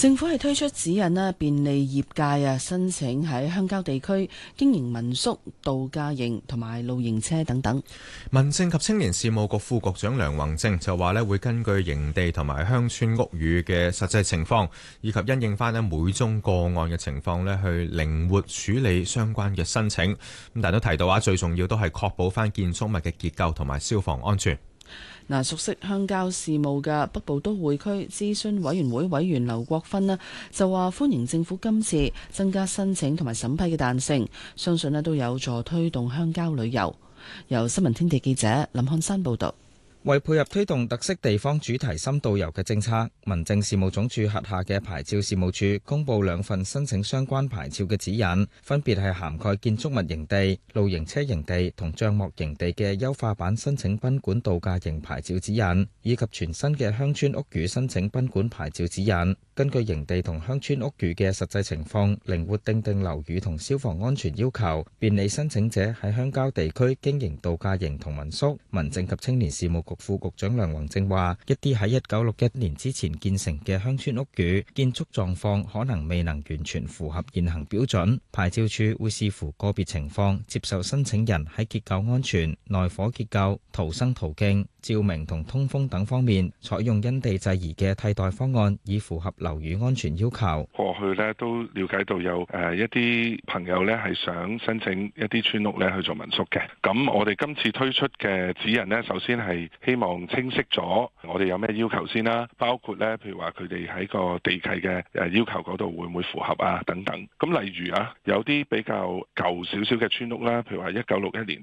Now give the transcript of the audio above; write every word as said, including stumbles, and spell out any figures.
政府係推出指引啦，便利業界啊申請喺鄉郊地區經營民宿、度假營同埋露營車等等。 民政及青年事務局副局長梁宏正就話咧，會根據營地同埋鄉村屋宇嘅實際情況，以及因應翻咧每宗個案嘅情況咧，去靈活處理相關嘅申請。咁但係都提到啊，最重要都係確保翻建築物嘅結構同埋消防安全。 嗱，熟悉鄉郊事務嘅北部都會區諮詢委員會委員劉國勳咧就話歡迎政府今次增加申請同埋審批嘅彈性，相信咧都有助推動鄉郊旅遊。由新聞天地記者林漢山報導。 為配合推動特色地方主題深度遊嘅政策，民政事務總署轄下嘅牌照事務處公布兩份申請相關牌照嘅指引，分別係涵蓋建築物營地、露營車營地同帳幕營地嘅優化版申請賓館度假營牌照指引，以及全新嘅鄉村屋宇申請賓館牌照指引。根據營地同鄉村屋宇嘅實際情況，靈活訂定樓宇同消防安全要求，便利申請者喺鄉郊地區經營度假營同民宿。民政及青年事務局副局長梁宏正話：一啲喺一九六一年之前建成嘅鄉村屋宇，建築狀況可能未能完全符合現行標準，牌照處會視乎個別情況，接受申請人喺結構安全、內火結構、逃生途徑、照明同通風等方面，採用因地制宜嘅替代方案，以符合樓宇安全要求。 過去咧都了解到有誒一啲朋友咧係想申請一啲村屋咧去做民宿嘅，咁我哋今次推出嘅指引呢，首先係希望清晰咗我哋有咩要求先啦，包括咧譬如話佢哋喺個地契嘅誒要求嗰度會唔會符合啊等等。咁例如啊，有啲比較舊少少嘅村屋啦，譬如話一九六一年